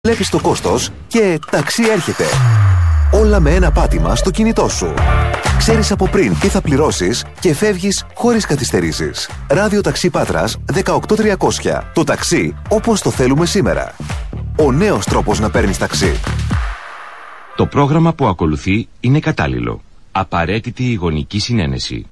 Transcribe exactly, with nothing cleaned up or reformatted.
Βλέπεις το κόστος και ταξί έρχεται. Όλα με ένα πάτημα στο κινητό σου. Ξέρεις από πριν τι θα πληρώσεις και φεύγεις χωρίς καθυστερήσεις. Ράδιο Ταξί Πάτρας δεκαοκτώ τριακόσια. Το ταξί όπως το θέλουμε σήμερα. Ο νέος τρόπος να παίρνεις ταξί. Το πρόγραμμα που ακολουθεί είναι κατάλληλο. Απαραίτητη η γονική συνένεση.